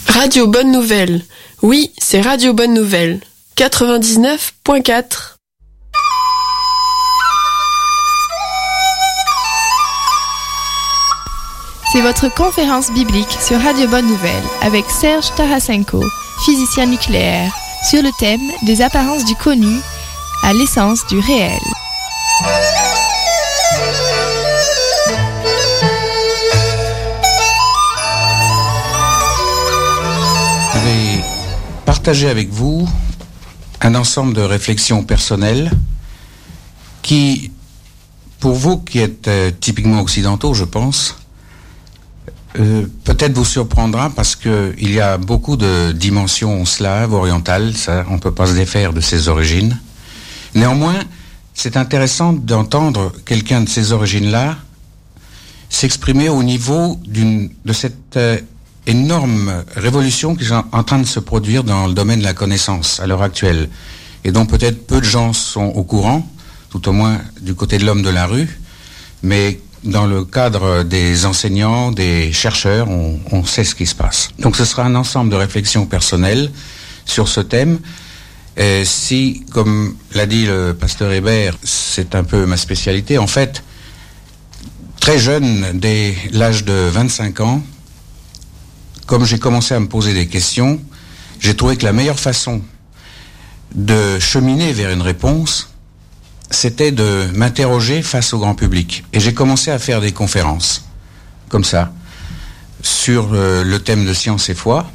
Radio Bonne Nouvelle. Oui, c'est Radio Bonne Nouvelle. 99.4. C'est votre conférence biblique sur Radio Bonne Nouvelle avec Serge Tarasenko, physicien nucléaire, sur le thème des apparences du connu à l'essence du réel. Je vais partager avec vous un ensemble de réflexions personnelles qui, pour vous qui êtes typiquement occidentaux, je pense, peut-être vous surprendra parce que il y a beaucoup de dimensions slaves, orientales, ça, on ne peut pas se défaire de ses origines. Néanmoins, c'est intéressant d'entendre quelqu'un de ces origines-là s'exprimer au niveau de cette énorme révolution qui est en train de se produire dans le domaine de la connaissance à l'heure actuelle, et dont peut-être peu de gens sont au courant, tout au moins du côté de l'homme de la rue, mais dans le cadre des enseignants, des chercheurs, on sait ce qui se passe. Donc ce sera un ensemble de réflexions personnelles sur ce thème. Si, comme l'a dit le pasteur Hébert, c'est un peu ma spécialité, en fait, très jeune, dès l'âge de 25 ans, comme j'ai commencé à me poser des questions, j'ai trouvé que la meilleure façon de cheminer vers une réponse, c'était de m'interroger face au grand public. Et j'ai commencé à faire des conférences, comme ça, sur le thème de science et foi.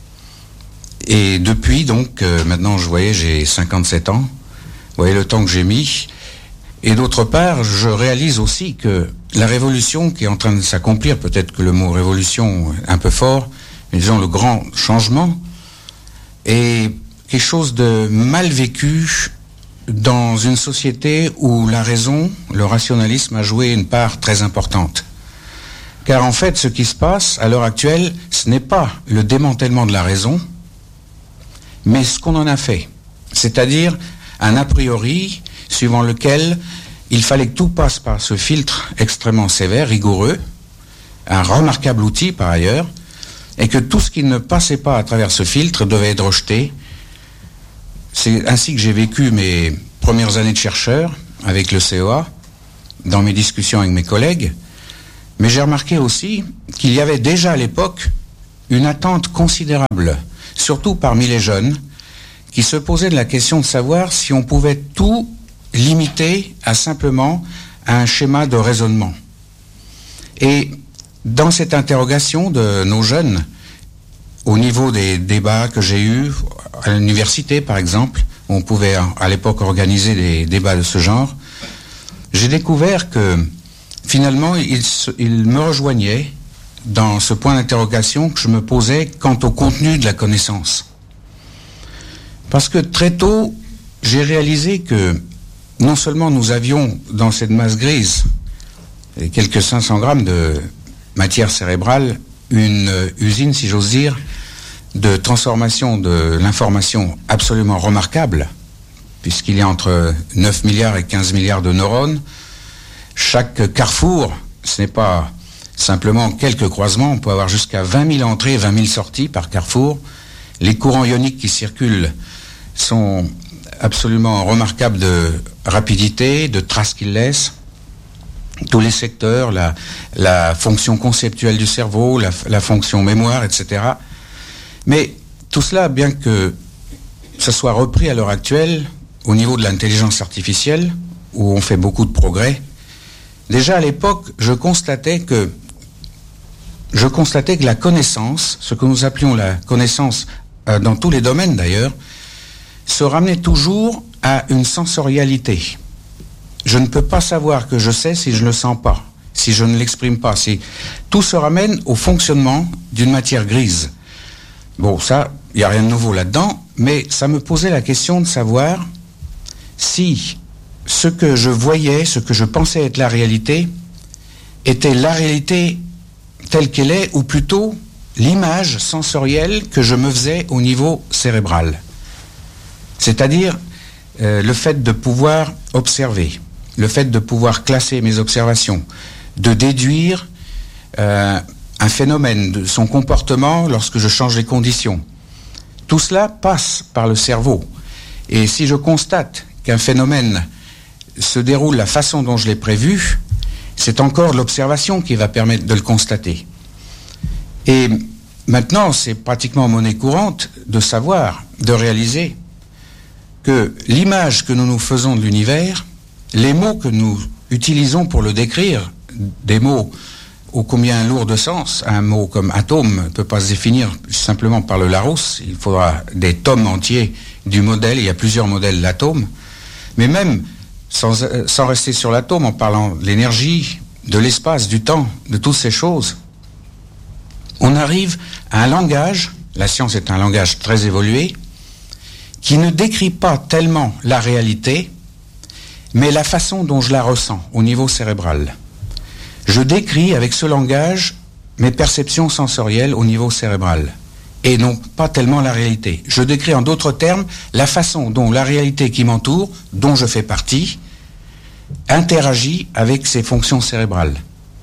Et depuis, donc, maintenant, j'ai 57 ans. Vous voyez le temps que j'ai mis. Et d'autre part, je réalise aussi que la révolution qui est en train de s'accomplir, peut-être que le mot révolution est un peu fort, mais disons le grand changement, est quelque chose de mal vécu dans une société où la raison, le rationalisme a joué une part très importante. Car en fait, ce qui se passe à l'heure actuelle, ce n'est pas le démantèlement de la raison, mais ce qu'on en a fait. C'est-à-dire un a priori suivant lequel il fallait que tout passe par ce filtre extrêmement sévère, rigoureux, un remarquable outil par ailleurs, et que tout ce qui ne passait pas à travers ce filtre devait être rejeté. C'est ainsi que j'ai vécu mes premières années de chercheur avec le CEA, dans mes discussions avec mes collègues. Mais j'ai remarqué aussi qu'il y avait déjà à l'époque une attente considérable, surtout parmi les jeunes, qui se posaient la question de savoir si on pouvait tout limiter à simplement un schéma de raisonnement. Et dans cette interrogation de nos jeunes, au niveau des débats que j'ai eus à l'université, par exemple, où on pouvait à l'époque organiser des débats de ce genre, j'ai découvert que finalement, ils me rejoignaient dans ce point d'interrogation que je me posais quant au contenu de la connaissance. Parce que très tôt, j'ai réalisé que non seulement nous avions dans cette masse grise quelques 500 grammes de matière cérébrale, une usine, si j'ose dire, de transformation de l'information absolument remarquable, puisqu'il y a entre 9 milliards et 15 milliards de neurones. Chaque carrefour, ce n'est pas simplement quelques croisements, on peut avoir jusqu'à 20 000 entrées et 20 000 sorties par carrefour. Les courants ioniques qui circulent sont absolument remarquables de rapidité, de traces qu'ils laissent. Tous les secteurs, la fonction conceptuelle du cerveau, la fonction mémoire, etc. Mais tout cela, bien que ce soit repris à l'heure actuelle, au niveau de l'intelligence artificielle, où on fait beaucoup de progrès, déjà à l'époque, je constatais que la connaissance, ce que nous appelions la connaissance dans tous les domaines d'ailleurs, se ramenait toujours à une sensorialité. Je ne peux pas savoir que je sais si je ne le sens pas, si je ne l'exprime pas. Tout se ramène au fonctionnement d'une matière grise. Bon, ça, il n'y a rien de nouveau là-dedans, mais ça me posait la question de savoir si ce que je voyais, ce que je pensais être la réalité, était la réalité telle qu'elle est, ou plutôt l'image sensorielle que je me faisais au niveau cérébral. C'est-à-dire le fait de pouvoir observer, le fait de pouvoir classer mes observations, de déduire un un phénomène, de son comportement lorsque je change les conditions. Tout cela passe par le cerveau. Et si je constate qu'un phénomène se déroule de la façon dont je l'ai prévu, c'est encore l'observation qui va permettre de le constater. Et maintenant, c'est pratiquement monnaie courante de savoir, de réaliser que l'image que nous nous faisons de l'univers, les mots que nous utilisons pour le décrire, des mots ô combien lourds de sens, un mot comme atome ne peut pas se définir simplement par le Larousse, il faudra des tomes entiers du modèle, il y a plusieurs modèles d'atomes, mais même sans rester sur l'atome, en parlant de l'énergie, de l'espace, du temps, de toutes ces choses, on arrive à un langage, la science est un langage très évolué, qui ne décrit pas tellement la réalité, mais la façon dont je la ressens au niveau cérébral. Je décris avec ce langage mes perceptions sensorielles au niveau cérébral, et non pas tellement la réalité. Je décris en d'autres termes la façon dont la réalité qui m'entoure, dont je fais partie, interagit avec ces fonctions cérébrales.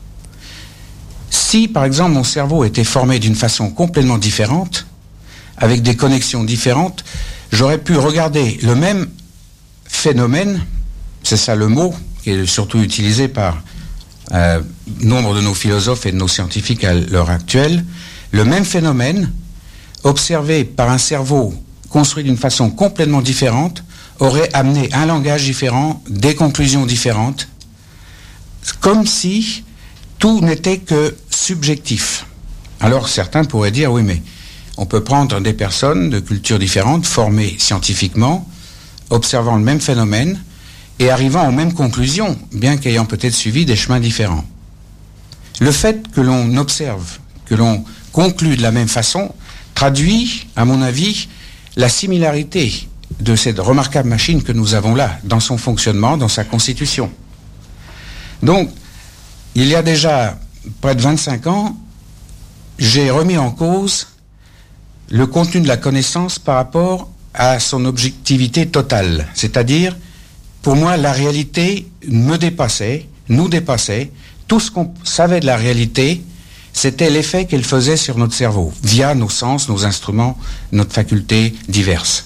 Si, par exemple, mon cerveau était formé d'une façon complètement différente, avec des connexions différentes, j'aurais pu regarder le même phénomène, c'est ça le mot, qui est surtout utilisé par nombre de nos philosophes et de nos scientifiques à l'heure actuelle, le même phénomène, observé par un cerveau construit d'une façon complètement différente, aurait amené un langage différent, des conclusions différentes, comme si tout n'était que subjectif. Alors certains pourraient dire, oui, mais on peut prendre des personnes de cultures différentes, formées scientifiquement, observant le même phénomène, et arrivant aux mêmes conclusions, bien qu'ayant peut-être suivi des chemins différents. Le fait que l'on observe, que l'on conclut de la même façon, traduit, à mon avis, la similarité de cette remarquable machine que nous avons là, dans son fonctionnement, dans sa constitution. Donc, il y a déjà près de 25 ans, j'ai remis en cause le contenu de la connaissance par rapport à son objectivité totale, c'est-à-dire, pour moi, la réalité me dépassait, nous dépassait. Tout ce qu'on savait de la réalité, c'était l'effet qu'elle faisait sur notre cerveau, via nos sens, nos instruments, notre faculté diverses.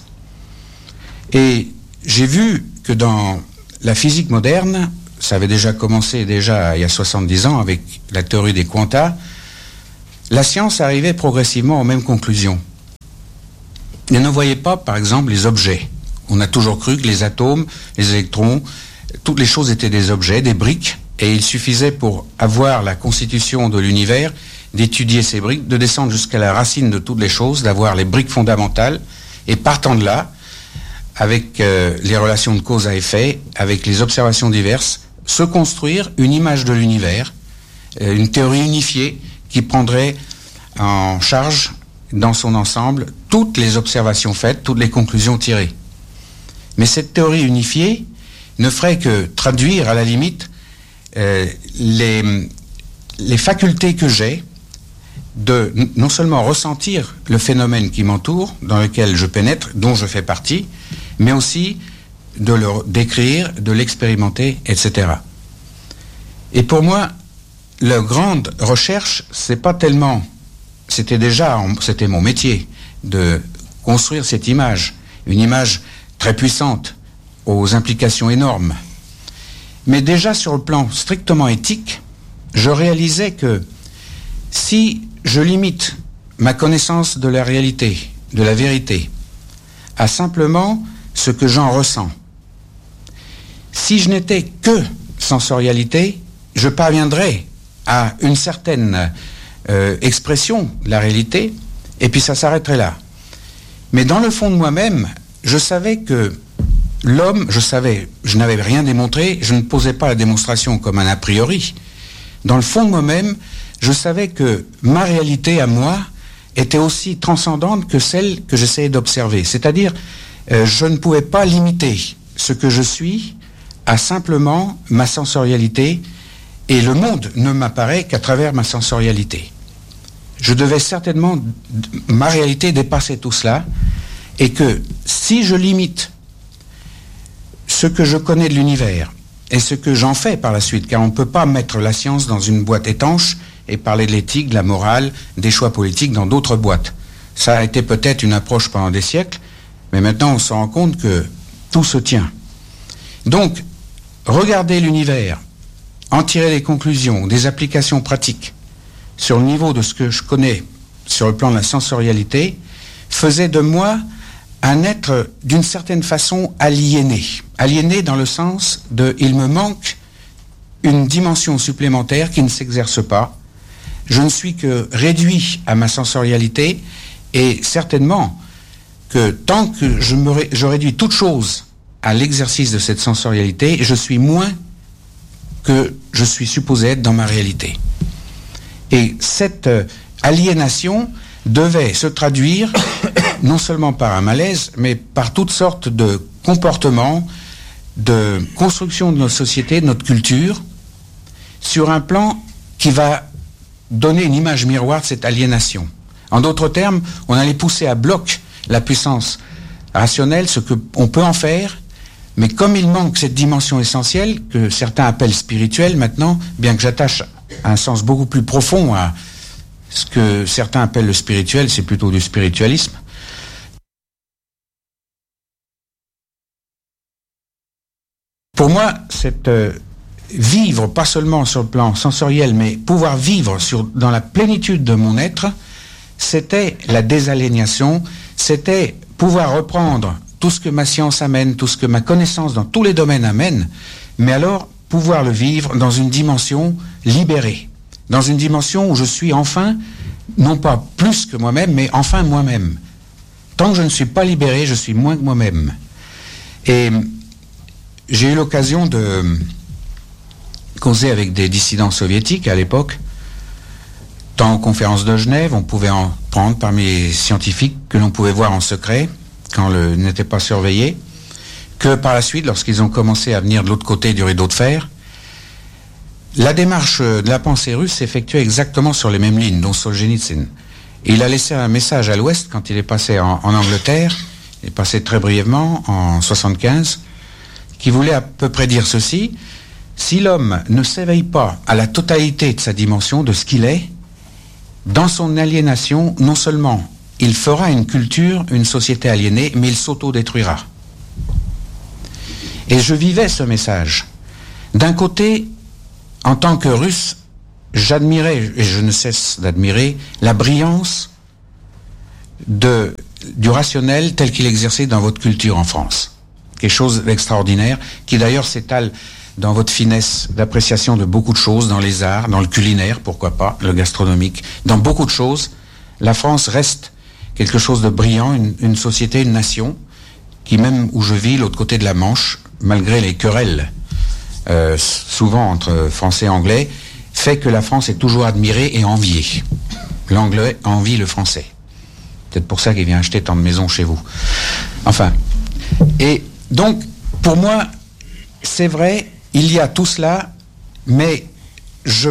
Et j'ai vu que dans la physique moderne, ça avait déjà commencé il y a 70 ans avec la théorie des quanta, la science arrivait progressivement aux mêmes conclusions. Elle ne voyait pas, par exemple, les objets. On a toujours cru que les atomes, les électrons, toutes les choses étaient des objets, des briques, et il suffisait pour avoir la constitution de l'univers d'étudier ces briques, de descendre jusqu'à la racine de toutes les choses, d'avoir les briques fondamentales, et partant de là, avec les relations de cause à effet, avec les observations diverses, se construire une image de l'univers, une théorie unifiée qui prendrait en charge dans son ensemble toutes les observations faites, toutes les conclusions tirées. Mais cette théorie unifiée ne ferait que traduire à la limite les facultés que j'ai de non seulement ressentir le phénomène qui m'entoure, dans lequel je pénètre, dont je fais partie, mais aussi de le décrire, de l'expérimenter, etc. Et pour moi, la grande recherche, c'était mon métier de construire cette image, une image très puissante, aux implications énormes. Mais déjà sur le plan strictement éthique, je réalisais que si je limite ma connaissance de la réalité, de la vérité, à simplement ce que j'en ressens, si je n'étais que sensorialité, je parviendrais à une certaine expression de la réalité, et puis ça s'arrêterait là. Mais dans le fond de moi-même, je savais que l'homme, je n'avais rien démontré, je ne posais pas la démonstration comme un a priori. Dans le fond de moi-même, je savais que ma réalité à moi était aussi transcendante que celle que j'essayais d'observer. C'est-à-dire, je ne pouvais pas limiter ce que je suis à simplement ma sensorialité, et le monde ne m'apparaît qu'à travers ma sensorialité. Je devais certainement, ma réalité dépasser tout cela, et que si je limite ce que je connais de l'univers et ce que j'en fais par la suite, car on ne peut pas mettre la science dans une boîte étanche et parler de l'éthique, de la morale, des choix politiques dans d'autres boîtes. Ça a été peut-être une approche pendant des siècles, mais maintenant on se rend compte que tout se tient. Donc, regarder l'univers, en tirer des conclusions, des applications pratiques sur le niveau de ce que je connais sur le plan de la sensorialité, faisait de moi un être d'une certaine façon aliéné. Aliéné dans le sens de il me manque une dimension supplémentaire qui ne s'exerce pas. Je ne suis que réduit à ma sensorialité et certainement que tant que je réduis toute chose à l'exercice de cette sensorialité, je suis moins que je suis supposé être dans ma réalité. Et cette aliénation devait se traduire non seulement par un malaise, mais par toutes sortes de comportements, de construction de notre société, de notre culture, sur un plan qui va donner une image miroir de cette aliénation. En d'autres termes, on allait pousser à bloc la puissance rationnelle, ce qu'on peut en faire, mais comme il manque cette dimension essentielle, que certains appellent spirituelle maintenant, bien que j'attache un sens beaucoup plus profond à ce que certains appellent le spirituel, c'est plutôt du spiritualisme. Pour moi, cette vivre, pas seulement sur le plan sensoriel, mais pouvoir vivre dans la plénitude de mon être, c'était la désaliénation, c'était pouvoir reprendre tout ce que ma science amène, tout ce que ma connaissance dans tous les domaines amène, mais alors pouvoir le vivre dans une dimension libérée, dans une dimension où je suis enfin, non pas plus que moi-même, mais enfin moi-même. Tant que je ne suis pas libéré, je suis moins que moi-même. Et j'ai eu l'occasion de causer avec des dissidents soviétiques à l'époque. Tant en conférence de Genève, on pouvait en prendre parmi les scientifiques que l'on pouvait voir en secret, quand n'était pas surveillé, que par la suite, lorsqu'ils ont commencé à venir de l'autre côté du rideau de fer, la démarche de la pensée russe s'effectuait exactement sur les mêmes lignes, dont Solzhenitsyn. Et il a laissé un message à l'Ouest quand il est passé en Angleterre, il est passé très brièvement en 1975, qui voulait à peu près dire ceci: si l'homme ne s'éveille pas à la totalité de sa dimension, de ce qu'il est, dans son aliénation, non seulement il fera une culture, une société aliénée, mais il s'auto-détruira. Et je vivais ce message. D'un côté, en tant que Russe, j'admirais, et je ne cesse d'admirer, la brillance du rationnel tel qu'il exerçait dans votre culture en France. Quelque chose d'extraordinaire, qui d'ailleurs s'étale dans votre finesse d'appréciation de beaucoup de choses, dans les arts, dans le culinaire, pourquoi pas, le gastronomique, dans beaucoup de choses. La France reste quelque chose de brillant, une société, une nation, qui même où je vis, l'autre côté de la Manche, malgré les querelles souvent entre Français et Anglais, fait que la France est toujours admirée et enviée. L'Anglais envie le Français. Peut-être pour ça qu'il vient acheter tant de maisons chez vous. Enfin. Et donc, pour moi, c'est vrai, il y a tout cela, mais je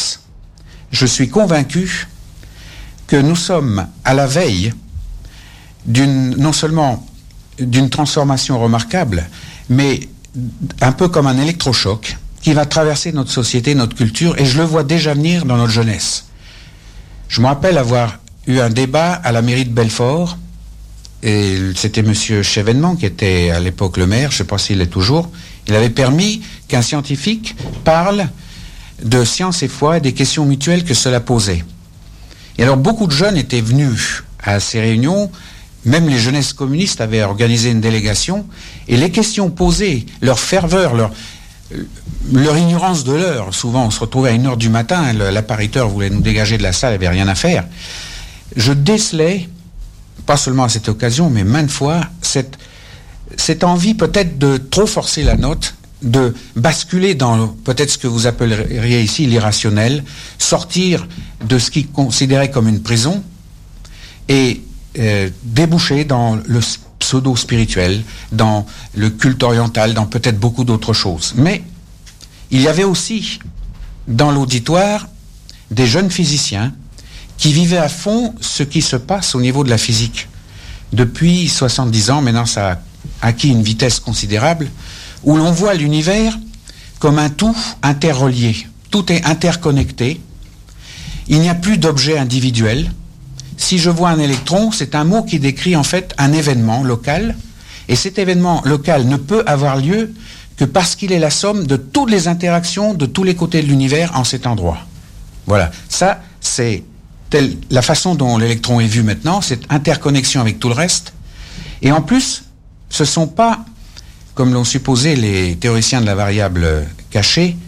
suis convaincu que nous sommes à la veille non seulement d'une transformation remarquable, mais un peu comme un électrochoc qui va traverser notre société, notre culture, et je le vois déjà venir dans notre jeunesse. Je me rappelle avoir eu un débat à la mairie de Belfort, et c'était M. Chevènement qui était à l'époque le maire, je ne sais pas s'il l'est toujours. Il avait permis qu'un scientifique parle de science et foi et des questions mutuelles que cela posait. Et alors beaucoup de jeunes étaient venus à ces réunions, même les jeunesses communistes avaient organisé une délégation, et les questions posées, leur ferveur, leur ignorance de l'heure, souvent on se retrouvait à 1h du matin, l'appariteur voulait nous dégager de la salle, il n'y avait rien à faire. Je décelais, pas seulement à cette occasion, mais maintes fois, cette envie peut-être de trop forcer la note, de basculer dans peut-être ce que vous appelleriez ici l'irrationnel, sortir de ce qu'ils considéraient comme une prison et déboucher dans le pseudo-spirituel, dans le culte oriental, dans peut-être beaucoup d'autres choses. Mais il y avait aussi dans l'auditoire des jeunes physiciens qui vivaient à fond ce qui se passe au niveau de la physique. Depuis 70 ans, maintenant ça a acquis une vitesse considérable, où l'on voit l'univers comme un tout interrelié. Tout est interconnecté. Il n'y a plus d'objet individuel. Si je vois un électron, c'est un mot qui décrit en fait un événement local, et cet événement local ne peut avoir lieu que parce qu'il est la somme de toutes les interactions de tous les côtés de l'univers en cet endroit. Voilà, ça c'est la façon dont l'électron est vu maintenant, cette interconnexion avec tout le reste. Et en plus, ce ne sont pas, comme l'ont supposé les théoriciens de la variable cachée,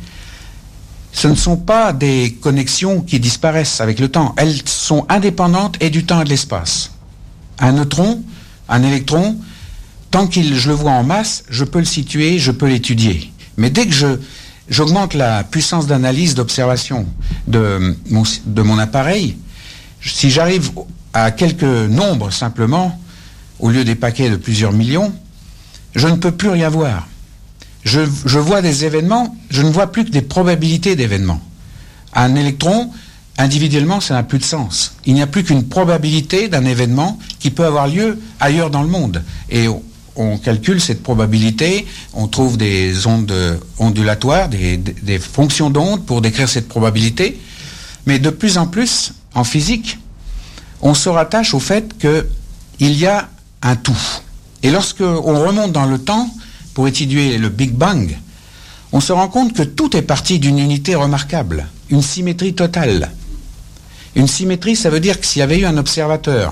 ce ne sont pas des connexions qui disparaissent avec le temps. Elles sont indépendantes et du temps et de l'espace. Un neutron, un électron, tant que je le vois en masse, je peux le situer, je peux l'étudier. Mais dès que j'augmente la puissance d'analyse, d'observation de mon appareil, si j'arrive à quelques nombres simplement, au lieu des paquets de plusieurs millions, je ne peux plus rien voir. Je vois des événements, je ne vois plus que des probabilités d'événements. Un électron, individuellement, ça n'a plus de sens. Il n'y a plus qu'une probabilité d'un événement qui peut avoir lieu ailleurs dans le monde. Et on calcule cette probabilité, on trouve des ondes ondulatoires, des fonctions d'ondes pour décrire cette probabilité. Mais de plus en plus, en physique, on se rattache au fait qu'il y a un tout. Et lorsque on remonte dans le temps, pour étudier le Big Bang, on se rend compte que tout est parti d'une unité remarquable, une symétrie totale. Une symétrie, ça veut dire que s'il y avait eu un observateur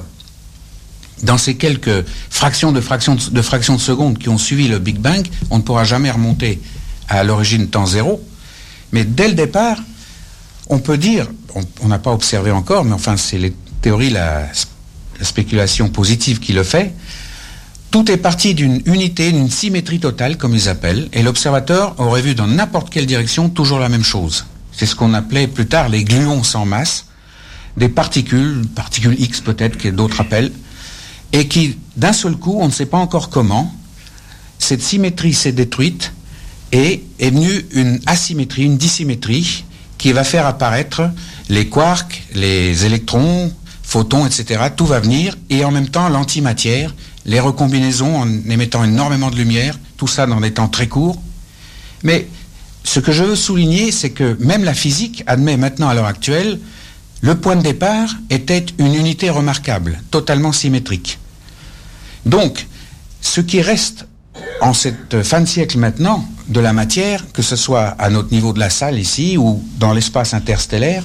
dans ces quelques fractions de secondes qui ont suivi le Big Bang, on ne pourra jamais remonter à l'origine temps zéro. Mais dès le départ, on peut dire, on n'a pas observé encore, mais enfin c'est les théories, la spéculation positive qui le fait, tout est parti d'une unité, d'une symétrie totale, comme ils appellent, et l'observateur aurait vu dans n'importe quelle direction toujours la même chose. C'est ce qu'on appelait plus tard les gluons sans masse, des particules X peut-être, que d'autres appellent, et qui, d'un seul coup, on ne sait pas encore comment, cette symétrie s'est détruite, et est venue une asymétrie, une dissymétrie, qui va faire apparaître les quarks, les électrons, photons, etc. Tout va venir, et en même temps l'antimatière, les recombinaisons en émettant énormément de lumière, tout ça dans des temps très courts. Mais ce que je veux souligner, c'est que même la physique admet maintenant à l'heure actuelle, le point de départ était une unité remarquable, totalement symétrique. Donc, ce qui reste en cette fin de siècle maintenant de la matière, que ce soit à notre niveau de la salle ici ou dans l'espace interstellaire,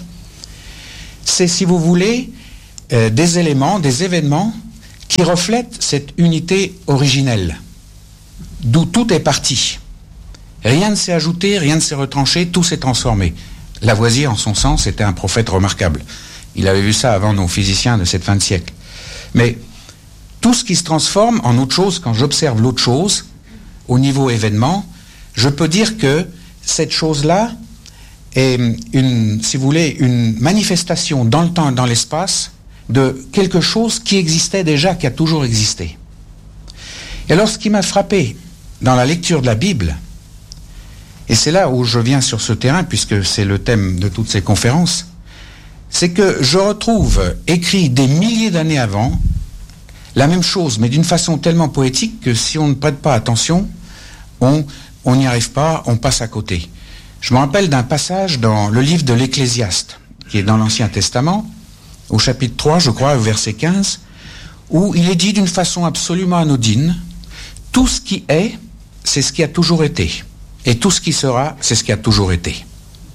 c'est, si vous voulez, des éléments, des événements qui reflètent cette unité originelle, d'où tout est parti. Rien ne s'est ajouté, rien ne s'est retranché, tout s'est transformé. Lavoisier, en son sens, était un prophète remarquable. Il avait vu ça avant nos physiciens de cette fin de siècle. Mais tout ce qui se transforme en autre chose, quand j'observe l'autre chose, au niveau événement, je peux dire que cette chose-là est si vous voulez, une manifestation dans le temps et dans l'espace de quelque chose qui existait déjà, qui a toujours existé. Et alors, ce qui m'a frappé dans la lecture de la Bible, et c'est là où je viens sur ce terrain, puisque c'est le thème de toutes ces conférences, c'est que je retrouve écrit des milliers d'années avant la même chose, mais d'une façon tellement poétique que si on ne prête pas attention, on n'y arrive pas, on passe à côté. Je me rappelle d'un passage dans le livre de l'Ecclésiaste, qui est dans l'Ancien Testament, au chapitre 3, je crois, au verset 15, où il est dit d'une façon absolument anodine, tout ce qui est, c'est ce qui a toujours été. Et tout ce qui sera, c'est ce qui a toujours été.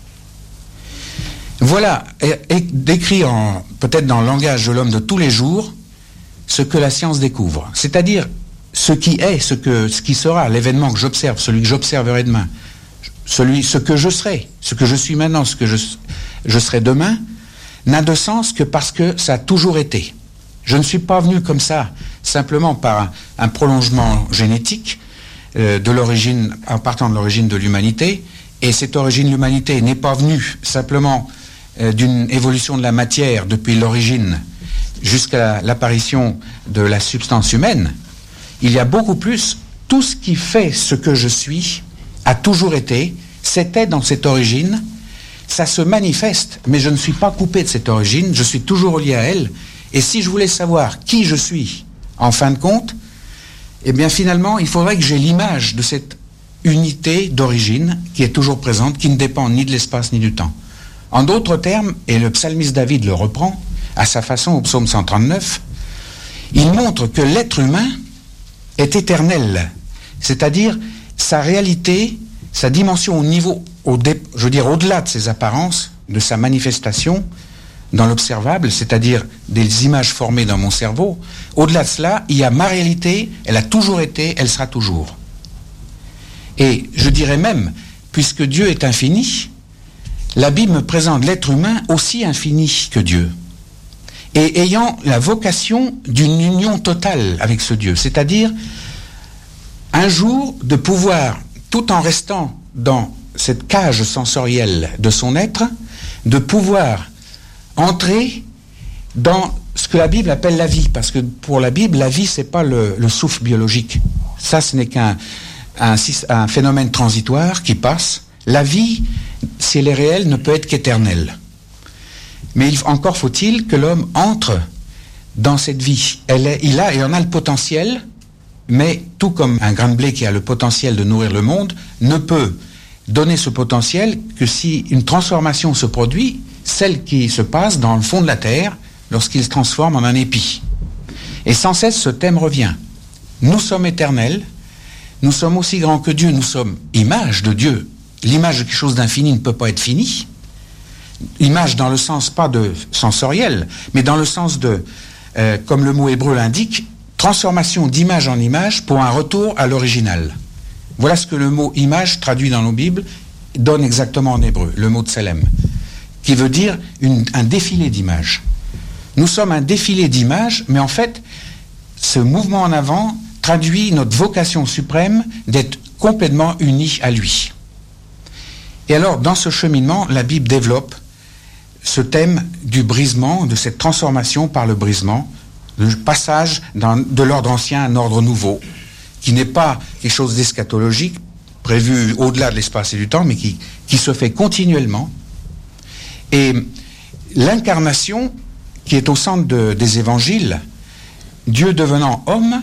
Voilà, et décrit peut-être dans le langage de l'homme de tous les jours, ce que la science découvre. C'est-à-dire, ce qui est, ce qui sera, l'événement que j'observe, celui que j'observerai demain, ce que je serai, ce que je suis maintenant, ce que je serai demain, n'a de sens que parce que ça a toujours été. Je ne suis pas venu comme ça, simplement par un prolongement génétique de l'origine, en partant de l'origine de l'humanité, et cette origine de l'humanité n'est pas venue simplement d'une évolution de la matière depuis l'origine jusqu'à l'apparition de la substance humaine. Il y a beaucoup plus, tout ce qui fait ce que je suis a toujours été, c'était dans cette origine, ça se manifeste, mais je ne suis pas coupé de cette origine, je suis toujours lié à elle, et si je voulais savoir qui je suis, en fin de compte, eh bien finalement, il faudrait que j'ai l'image de cette unité d'origine qui est toujours présente, qui ne dépend ni de l'espace ni du temps. En d'autres termes, et le psalmiste David le reprend à sa façon au psaume 139, il montre que l'être humain est éternel, c'est-à-dire sa réalité, sa dimension au niveau, au-delà de ses apparences, de sa manifestation dans l'observable, c'est-à-dire des images formées dans mon cerveau. Au-delà de cela, il y a ma réalité, elle a toujours été, elle sera toujours. Et je dirais même, puisque Dieu est infini, la Bible me présente l'être humain aussi infini que Dieu, et ayant la vocation d'une union totale avec ce Dieu, c'est-à-dire un jour de pouvoir, tout en restant dans cette cage sensorielle de son être, de pouvoir entrer dans ce que la Bible appelle la vie, parce que pour la Bible, la vie, c'est pas le souffle biologique. Ça, ce n'est qu'un phénomène transitoire qui passe. La vie, si elle est réelle, ne peut être qu'éternelle. Mais encore faut-il que l'homme entre dans cette vie. Il en a le potentiel, mais tout comme un grain de blé qui a le potentiel de nourrir le monde, ne peut donner ce potentiel que si une transformation se produit, celle qui se passe dans le fond de la terre, lorsqu'il se transforme en un épi. Et sans cesse, ce thème revient. Nous sommes éternels, nous sommes aussi grands que Dieu, nous sommes image de Dieu. L'image de quelque chose d'infini ne peut pas être fini. Image dans le sens, pas de sensoriel, mais dans le sens de, comme le mot hébreu l'indique, transformation d'image en image pour un retour à l'original. Voilà ce que le mot image, traduit dans nos Bibles, donne exactement en hébreu, le mot tselem, qui veut dire un défilé d'images. Nous sommes un défilé d'images, mais en fait, ce mouvement en avant traduit notre vocation suprême d'être complètement unis à lui. Et alors, dans ce cheminement, la Bible développe ce thème du brisement, de cette transformation par le brisement, le passage de l'ordre ancien à un ordre nouveau, qui n'est pas quelque chose d'eschatologique, prévu au-delà de l'espace et du temps, mais qui se fait continuellement. Et l'incarnation, qui est au centre des évangiles, Dieu devenant homme,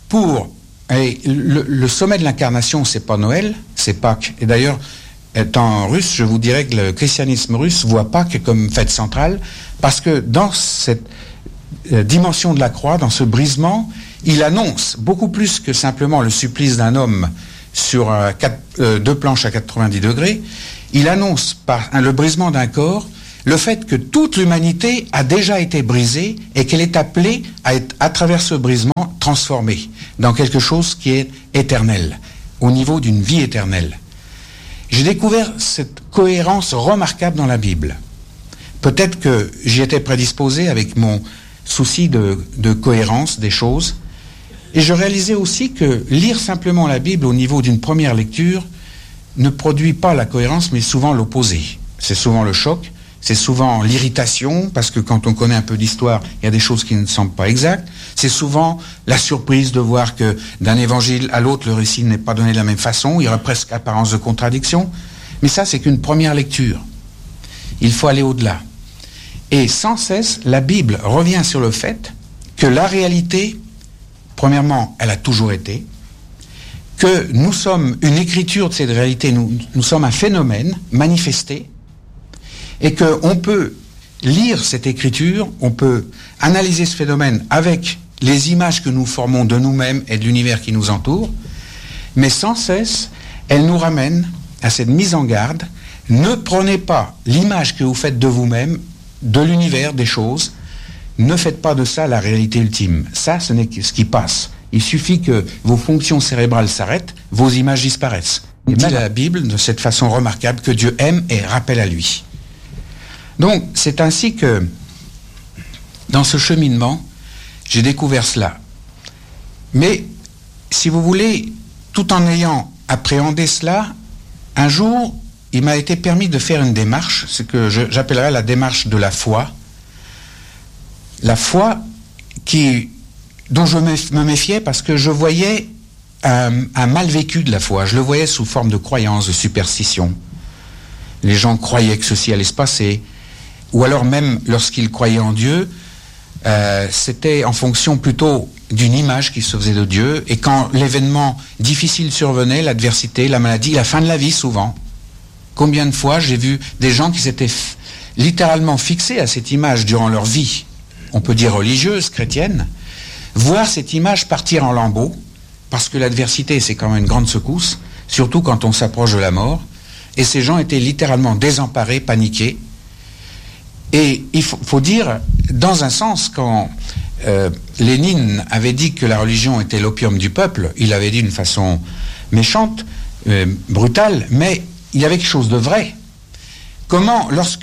et le sommet de l'incarnation, c'est pas Noël, c'est Pâques. Et d'ailleurs, étant russe, je vous dirais que le christianisme russe voit Pâques comme fête centrale, parce que dans cette dimension de la croix, dans ce brisement, il annonce beaucoup plus que simplement le supplice d'un homme sur deux planches à 90 degrés, il annonce par le brisement d'un corps le fait que toute l'humanité a déjà été brisée et qu'elle est appelée à être, à travers ce brisement, transformée dans quelque chose qui est éternel, au niveau d'une vie éternelle. J'ai découvert cette cohérence remarquable dans la Bible. Peut-être que j'y étais prédisposé avec mon souci de cohérence des choses, et je réalisais aussi que lire simplement la Bible au niveau d'une première lecture ne produit pas la cohérence, mais souvent l'opposé. C'est souvent le choc, c'est souvent l'irritation, parce que quand on connaît un peu d'histoire, il y a des choses qui ne semblent pas exactes. C'est souvent la surprise de voir que d'un évangile à l'autre, le récit n'est pas donné de la même façon, il y aurait presque apparence de contradiction. Mais ça, c'est qu'une première lecture. Il faut aller au-delà. Et sans cesse, la Bible revient sur le fait que la réalité, premièrement, elle a toujours été, que nous sommes une écriture de cette réalité, nous sommes un phénomène manifesté, et qu'on peut lire cette écriture, on peut analyser ce phénomène avec les images que nous formons de nous-mêmes et de l'univers qui nous entoure, mais sans cesse, elle nous ramène à cette mise en garde. Ne prenez pas l'image que vous faites de vous-même, de l'univers, des choses, ne faites pas de ça la réalité ultime. Ça, ce n'est que ce qui passe. Il suffit que vos fonctions cérébrales s'arrêtent, vos images disparaissent. Et dit la Bible de cette façon remarquable que Dieu aime et rappelle à lui. Donc, c'est ainsi que, dans ce cheminement, j'ai découvert cela. Mais, si vous voulez, tout en ayant appréhendé cela, un jour, il m'a été permis de faire une démarche, ce que j'appellerais la démarche de la foi. La foi dont je me méfiais parce que je voyais un mal vécu de la foi. Je le voyais sous forme de croyance, de superstition. Les gens croyaient que ceci allait se passer. Ou alors même lorsqu'ils croyaient en Dieu, c'était en fonction plutôt d'une image qui se faisait de Dieu. Et quand l'événement difficile survenait, l'adversité, la maladie, la fin de la vie souvent, combien de fois j'ai vu des gens qui s'étaient littéralement fixés à cette image durant leur vie, on peut dire religieuse, chrétienne, voir cette image partir en lambeaux, parce que l'adversité, c'est quand même une grande secousse, surtout quand on s'approche de la mort, et ces gens étaient littéralement désemparés, paniqués. Et il faut dire, dans un sens, quand Lénine avait dit que la religion était l'opium du peuple, il l'avait dit d'une façon méchante, brutale, mais il y avait quelque chose de vrai. Comment, lorsque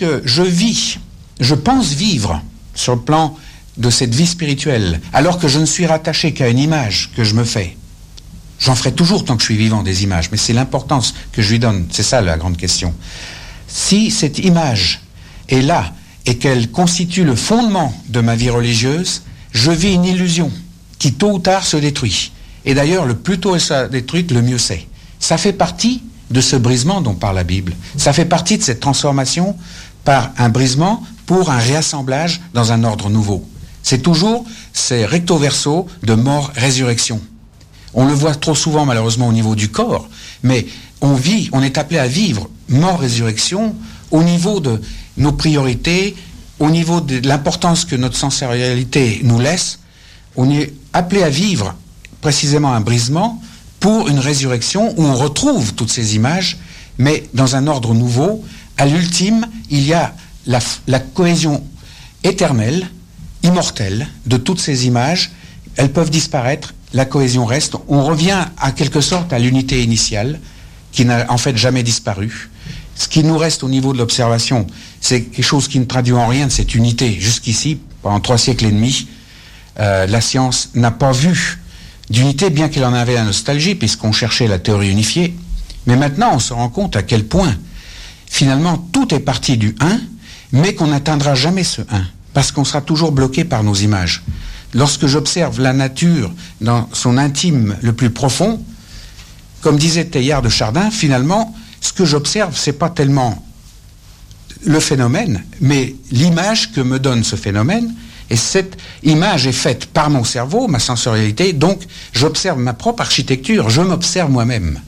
je pense vivre sur le plan de cette vie spirituelle, alors que je ne suis rattaché qu'à une image que je me fais, j'en ferai toujours tant que je suis vivant des images, mais c'est l'importance que je lui donne, c'est ça la grande question. Si cette image est là et qu'elle constitue le fondement de ma vie religieuse, je vis une illusion qui tôt ou tard se détruit. Et d'ailleurs, le plus tôt elle soit détruite, le mieux c'est. Ça fait partie de ce brisement dont parle la Bible. Ça fait partie de cette transformation par un brisement pour un réassemblage dans un ordre nouveau. C'est toujours ces recto verso de mort-résurrection. On le voit trop souvent malheureusement au niveau du corps, mais on est appelé à vivre mort-résurrection au niveau de nos priorités, au niveau de l'importance que notre sensorialité nous laisse. On est appelé à vivre précisément un brisement pour une résurrection où on retrouve toutes ces images, mais dans un ordre nouveau. À l'ultime, il y a la cohésion éternelle, immortelle de toutes ces images. Elles peuvent disparaître, la cohésion reste. On revient à quelque sorte à l'unité initiale, qui n'a en fait jamais disparu. Ce qui nous reste au niveau de l'observation, c'est quelque chose qui ne traduit en rien de cette unité. Jusqu'ici, pendant 3 siècles et demi, la science n'a pas vu d'unité, bien qu'elle en avait la nostalgie, puisqu'on cherchait la théorie unifiée. Mais maintenant, on se rend compte à quel point, finalement, tout est parti du 1, mais qu'on n'atteindra jamais ce 1, parce qu'on sera toujours bloqué par nos images. Lorsque j'observe la nature dans son intime le plus profond, comme disait Teilhard de Chardin, finalement, ce que j'observe, c'est pas tellement le phénomène, mais l'image que me donne ce phénomène. Et cette image est faite par mon cerveau, ma sensorialité, donc j'observe ma propre architecture, je m'observe moi-même.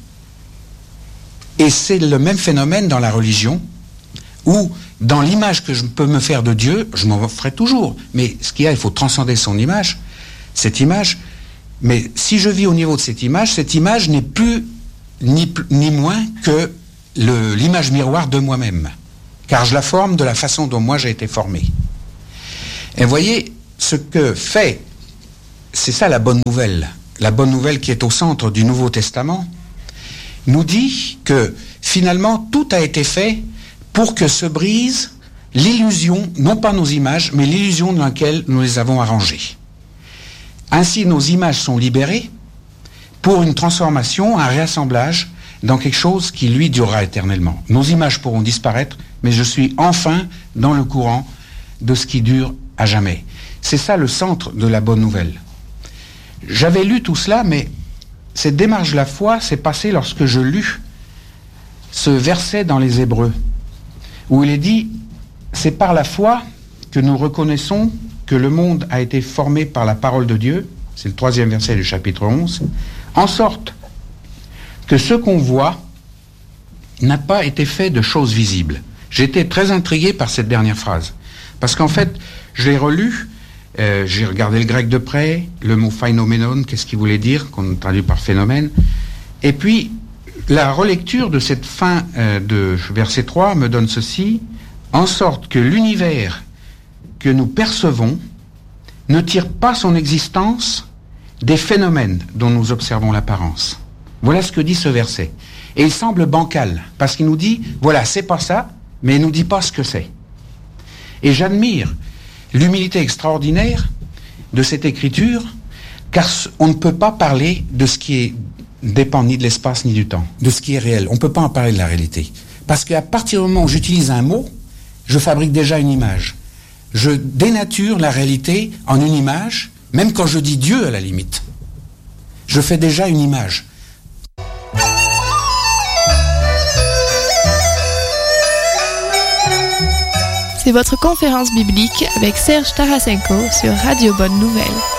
Et c'est le même phénomène dans la religion, où dans l'image que je peux me faire de Dieu, je m'en ferai toujours. Mais ce qu'il y a, il faut transcender son image, cette image. Mais si je vis au niveau de cette image n'est plus ni moins que l'image miroir de moi-même. Car je la forme de la façon dont moi j'ai été formé. Et vous voyez, ce que fait, c'est ça la bonne nouvelle. La bonne nouvelle qui est au centre du Nouveau Testament, nous dit que finalement tout a été fait pour que se brise l'illusion, non pas nos images, mais l'illusion dans laquelle nous les avons arrangées. Ainsi, nos images sont libérées pour une transformation, un réassemblage dans quelque chose qui, lui, durera éternellement. Nos images pourront disparaître, mais je suis enfin dans le courant de ce qui dure à jamais. C'est ça le centre de la bonne nouvelle. J'avais lu tout cela, mais cette démarche de la foi s'est passée lorsque je lus ce verset dans les Hébreux, où il est dit « C'est par la foi que nous reconnaissons que le monde a été formé par la parole de Dieu », c'est le 3e verset du chapitre 11, en sorte que ce qu'on voit n'a pas été fait de choses visibles. J'étais très intrigué par cette dernière phrase, parce qu'en fait, je l'ai relu, j'ai regardé le grec de près, le mot phénoménon, qu'est-ce qu'il voulait dire, qu'on traduit par phénomène, et puis la relecture de cette fin de verset 3 me donne ceci, en sorte que l'univers que nous percevons ne tire pas son existence des phénomènes dont nous observons l'apparence. Voilà ce que dit ce verset. Et il semble bancal, parce qu'il nous dit, voilà, c'est pas ça, mais il nous dit pas ce que c'est. Et j'admire l'humilité extraordinaire de cette écriture, car on ne peut pas parler de ce qui dépend ni de l'espace ni du temps, de ce qui est réel. On ne peut pas en parler de la réalité. Parce qu'à partir du moment où j'utilise un mot, je fabrique déjà une image. Je dénature la réalité en une image, même quand je dis Dieu à la limite. Je fais déjà une image. C'est votre conférence biblique avec Serge Tarasenko sur Radio Bonne Nouvelle.